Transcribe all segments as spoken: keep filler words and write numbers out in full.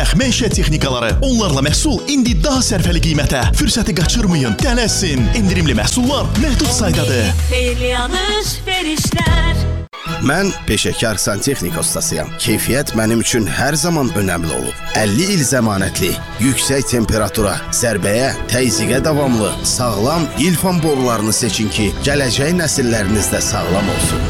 Məbləğ məişət texnikaları. Onlarla məhsul indi daha sərfəli qiymətə. Fürsəti qaçırmayın, tələsin. Endirimli məhsullar məhdud saydadır. Xeyirli alış-verişlər. Mən peşəkar santexnika ustasıyam. Keyfiyyət mənim üçün hər zaman önəmli olub. əlli il zəmanətli, yüksək temperatura, zərbəyə, təzyiqə davamlı, sağlam ilfan borularını seçin ki, gələcək nəsilləriniz də sağlam olsun.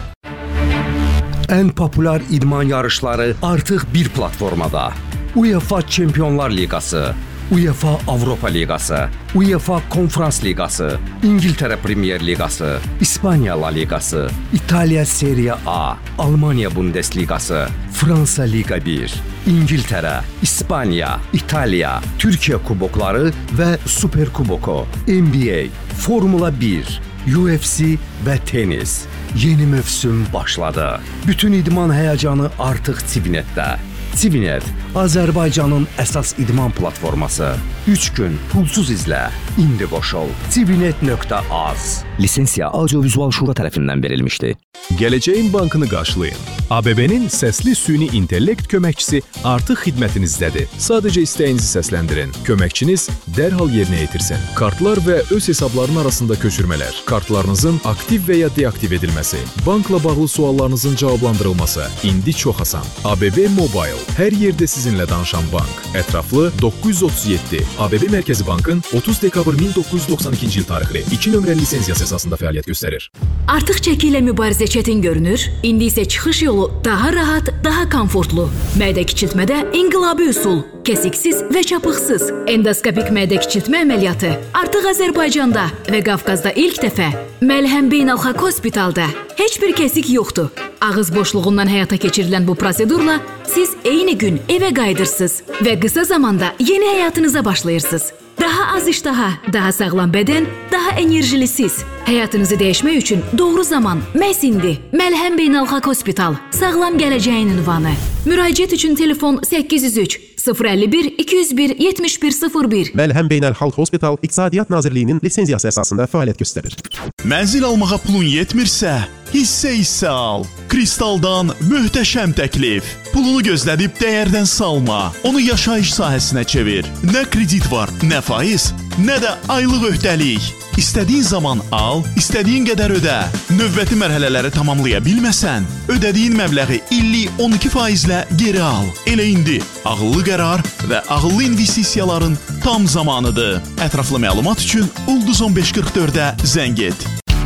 Ən populyar idman yarışları artıq bir platformada. UEFA Çempionlar Liqası, UEFA Avropa Liqası, UEFA Konferans Liqası, İngiltərə Premier Liqası, İspaniya La Liqası, İtaliya Serie A, Almanya Bundesliqası, Fransa Liqa bir, İngiltərə, İspaniya, İtaliya, Türkiyə kubokları və Super Kuboku, N B A, Formula bir, U F C və tenis. Yeni mövsüm başladı. Bütün idman həyəcanı artıq Civinetdə. Civinet, Azərbaycanın əsas idman platforması. üç gün pulsuz izlə. İndi qoşul. civinet nöqtə az. Lisensiya Audiovizual Şura tərəfindən verilmişdi. Gələcəyin bankını qarşılayın. A B B-nin səsli süni intellekt köməkçisi artıq xidmətinizdədir. Sadəcə istəyinizi səsləndirin. Köməkçiniz dərhal yerinə yetirsin. Kartlar və öz hesabların arasında köçürmələr, kartlarınızın aktiv və ya deaktiv edilməsi, bankla bağlı suallarınızın cavablandırılması indi çox asan. A B B Mobile, hər yerdə sizinlə danışan bank. Ətraflı doqquz yüz otuz yeddi. A B B Mərkəzi Bankın otuz dekabr min doqquz yüz doxsan ikinci il tarixli iki nömrəli lisenziyası əsasında fəaliyyət göstərir. Artıq çəki ilə mübarizə çətin görünür, indi isə çıxış yolu daha rahat, daha komfortlu. Mədə kiçiltmədə inqilabi üsul, kəsiksiz və çapıqsız endoskopik mədə kiçiltmə əməliyyatı artıq Azərbaycanda və Qafqazda ilk dəfə Məlhəm Beynəlxalq Hospitalda. Heç bir kəsik yoxdur. Ağız boşluğundan həyata keçirilən bu prosedurla siz eyni gün evə qayıdırsınız və qısa zamanda yeni həyatınıza başlayırsınız. Daha az iştaha, daha sağlam bədən, daha enerjili siz. Həyatınızı dəyişmək üçün doğru zaman məhz indi. Məlhəm Beynəlxalq Hospital, sağlam gələcəyin ünvanı. Müraciət üçün telefon səkkiz yüz üç sıfır əlli bir iki yüz bir yetmiş bir sıfır bir. Məlhəm Beynəlxalq Hospital İqtisadiyyat Nazirliyinin lisenziyası əsasında fəaliyyət göstərir. Mənzil almağa pulun yetmirsə, hissə-hissə al. Kristaldan möhtəşəm təklif. Pulunu gözlədib dəyərdən salma. Onu yaşayış sahəsinə çevir. Nə kredit var, nə faiz, nə də aylıq öhdəlik. İstədiyin zaman al, istədiyin qədər ödə. Növbəti mərhələləri tamamlaya bilməsən, ödədiyin məbləği illik on iki faizlə geri al. Elə indi ağıllı qərar və ağıllı investisiyaların tam zamanıdır. Ətraflı məlumat üçün Ulduz on beş qırx dördə zəng et.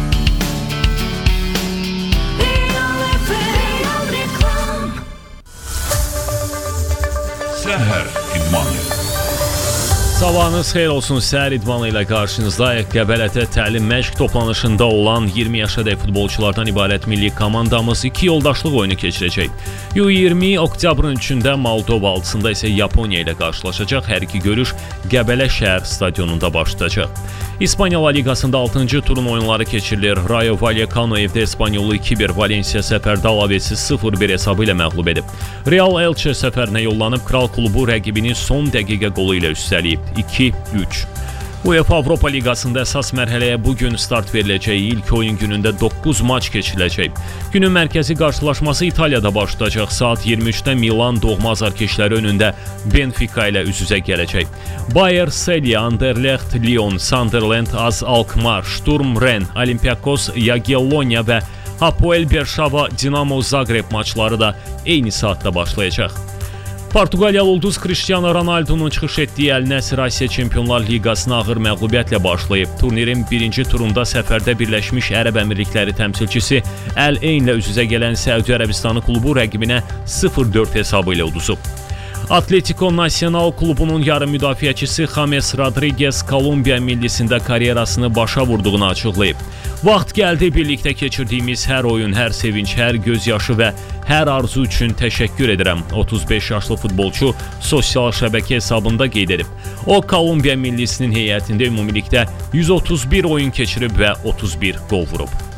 Səhər idmanı. Sabahınız xeyir olsun, səhər idmanı ilə qarşınızdayıq. Qəbələtə təlim məşq toplanışında olan iyirmi yaşadək futbolçulardan ibarət milli komandamız iki yoldaşlıq oyunu keçirəcək. U iyirmi oktyabrın üçündə Moldova, altısında isə Yaponiya ilə qarşılaşacaq. Hər iki görüş Qəbələ şəhər stadionunda baş tutacaq. İspaniya La Liqasında altıncı turun oyunları keçirilir. Rayo Vallecano evdə İspanyolu iki bir, Valensiya səfərdə Alavesi sıfır bir hesabı ilə məğlub edib. Real Elche səfərinə yollanıb, Kral klubu rəqibini son dəqiqə qolu ilə üstələyib. iki üç. UEFA Avropa Liqasında əsas mərhələyə bugün start veriləcək. İlk oyun günündə doqquz maç keçiriləcək. Günün mərkəzi qarşılaşması İtaliyada baş tutacaq. Saat iyirmi üçdə Milan doğma azarkeşləri önündə Benfica ilə üz-üzə gələcək. Bayer, Celje, Anderlecht, Lyon, Sunderland, AZ Alkmaar, Sturm Ren, Olympiakos, Jagiellonia və Hapoel Berşava, Dinamo Zagreb maçları da eyni saatda başlayacaq. Portuqaliyalı ulduz Cristiano Ronaldo'nun çıxış etdiyi Əl Nəsir Asiya Çempionlar Liqasına ağır məğlubiyyətlə başlayıb. Turnirin birinci turunda səfərdə Birləşmiş Ərəb Əmirlikləri təmsilçisi Əl Eynlə üz-üzə gələn Səudi Ərəbistanı klubu rəqibinə sıfır dörd hesabı ilə uduzub. Atletico Nacional klubunun yarım müdafiəçisi James Rodriguez Kolumbiya millisində karyerasını başa vurduğunu açıqlayıb. Vaxt gəldi, birlikdə keçirdiyimiz hər oyun, hər sevinç, hər gözyaşı və hər arzu üçün təşəkkür edirəm. otuz beş yaşlı futbolçu sosial şəbəkə hesabında qeyd edib. O, Kolumbiya millisinin heyətində ümumilikdə yüz otuz bir oyun keçirib və otuz bir qol vurub.